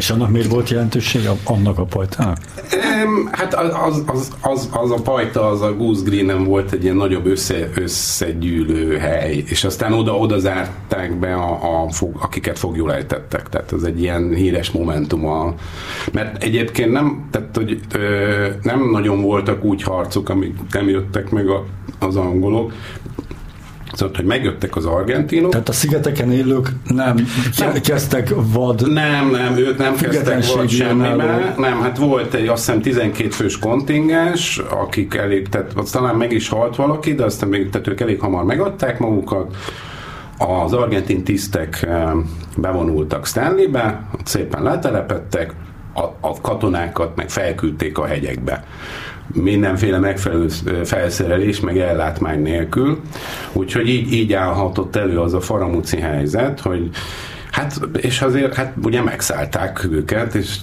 És annak miért volt jelentősége, annak a pajtának? Hát az a pajta, az a Goose Green-en volt egy ilyen nagyobb összegyűlő hely, és aztán oda zárták be akiket foglyul ejtettek. Tehát ez egy ilyen híres momentum. Mert egyébként nem nagyon voltak úgy harcok, amik nem jöttek meg az angolok. Szóval, hogy megjöttek az argentinok. Tehát a szigeteken élők nem kezdtek vad... Nem, ők nem kezdtek vad semmibe. Nem, hát volt egy, azt hiszem 12 fős kontingens, akik elég, tehát talán meg is halt valaki, de aztán tehát ők elég hamar megadták magukat. Az argentin tisztek bevonultak Stanleybe, ott szépen letelepedtek, a katonákat meg felküldték a hegyekbe. Mindenféle megfelelő felszerelés, meg ellátmány nélkül. Úgyhogy így állhatott elő az a faramúci helyzet, hogy és azért ugye megszállták őket, és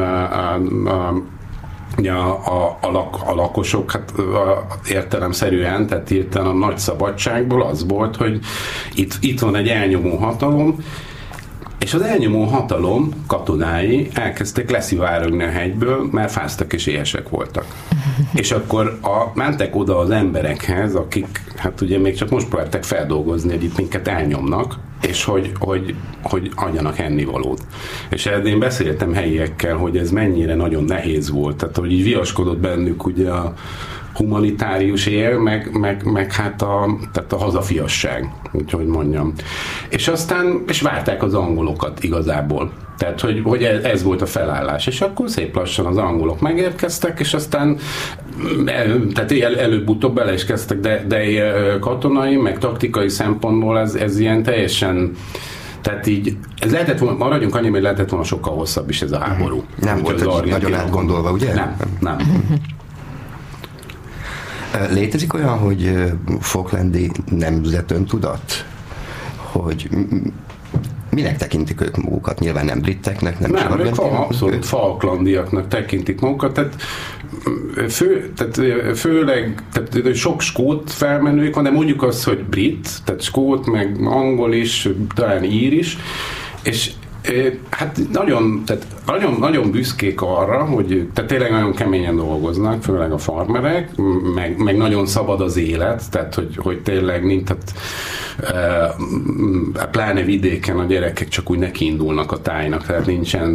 a lakosok értelemszerűen, tehát hirtelen a nagy szabadságból az volt, hogy itt van egy elnyomó hatalom, és az elnyomó hatalom katonái elkezdtek leszivárogni a hegyből, mert fáztak és éhesek voltak. És akkor mentek oda az emberekhez, akik hát ugye még csak most próbálták feldolgozni, hogy itt minket elnyomnak, és hogy adjanak ennivalót. És én beszéltem helyiekkel, hogy ez mennyire nagyon nehéz volt, tehát hogy így viaskodott bennük ugye a humanitárius él, meg hát a hazafiasság, úgyhogy mondjam. És aztán várták az angolokat igazából. Tehát, hogy ez volt a felállás. És akkor szép lassan az angolok megérkeztek, és aztán tehát előbb-utóbb bele is kezdtek, de katonai, meg taktikai szempontból ez ilyen teljesen, tehát így, ez lehetett volna, maradjunk annyi, hogy lehetett volna sokkal hosszabb is ez a háború. Nem volt nagyon átgondolva, ugye? Nem. Létezik olyan, hogy falklandi nemzetöntudat? Hogy minek tekintik ők magukat? Nyilván nem briteknek, nem ők abszolút falklandiaknak tekintik magukat, tehát főleg sok skót felmenők van, de mondjuk azt, hogy brit, tehát skót, meg angol is, talán ír is, és hát nagyon büszkék arra, hogy tehát tényleg nagyon keményen dolgoznak, főleg a farmerek, meg nagyon szabad az élet, tehát hogy tényleg pláne vidéken a gyerekek csak úgy nekiindulnak a tájnak, tehát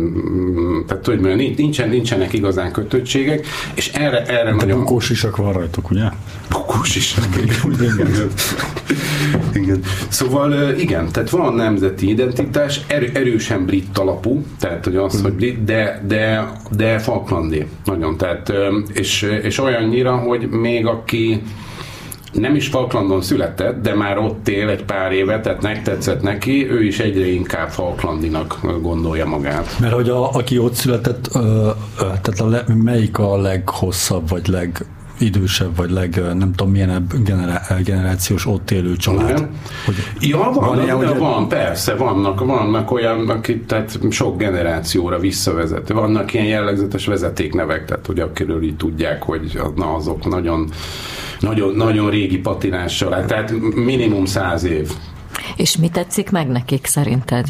nincsenek igazán kötöttségek, és erre nagyon... Bukósisak van rajtuk, ugye? Bukósisak, igen. Szóval igen, tehát van nemzeti identitás, erősen brit alapú, tehát hogy az, hogy brit, de falklandi nagyon, tehát és olyannyira, hogy még aki nem is Falklandon született, de már ott él egy pár éve, tehát megtetszett neki, ő is egyre inkább falklandinak gondolja magát. Mert hogy aki ott született, tehát melyik a leghosszabb, vagy legidősebb, vagy nem tudom milyen generációs ott élő család? Van, persze, vannak olyan, akik tehát sok generációra visszavezető. Vannak ilyen jellegzetes vezetéknevek, tehát hogy akiről így tudják, hogy azok nagyon régi patinással, tehát minimum 100 év. És mi tetszik meg nekik szerinted?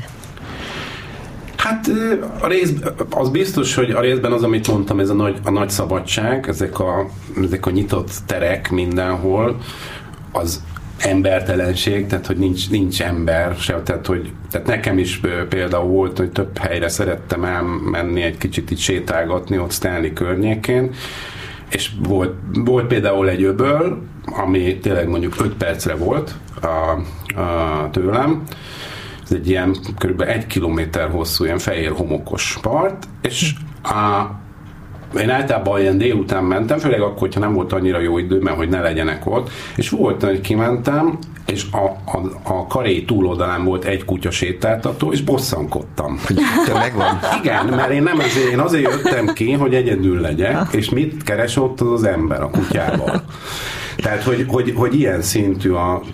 Hát az biztos, hogy a részben az, amit mondtam, ez a nagy szabadság, ezek a nyitott terek mindenhol, az embertelenség, tehát hogy nincs ember se, tehát nekem is például volt, hogy több helyre szerettem elmenni egy kicsit itt sétálgatni ott Stanley környékén, és volt például egy öböl, ami tényleg mondjuk 5 percre volt tőlem. Ez egy ilyen kb. 1 kilométer hosszú, ilyen fehér homokos part, és én általában ilyen délután mentem, főleg akkor, hogyha nem volt annyira jó idő, mert hogy ne legyenek ott, és volt, hogy kimentem, és a karé túloldalán volt egy kutya sétáltató, és bosszankodtam. Tömeg van? Igen, mert én azért jöttem ki, hogy egyedül legyek, és mit keres ott az ember a kutyával. Tehát, hogy ilyen szintű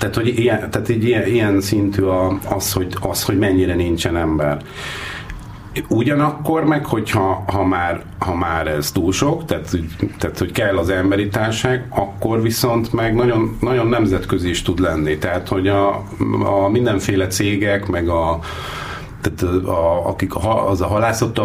ilyen szintű az, hogy mennyire nincsen ember. Ugyanakkor meg, hogyha ha már ez túl sok, tehát hogy kell az emberi társaság, akkor viszont meg nagyon, nagyon nemzetközi is tud lenni. Tehát, hogy a mindenféle cégek, meg akik az a halászattal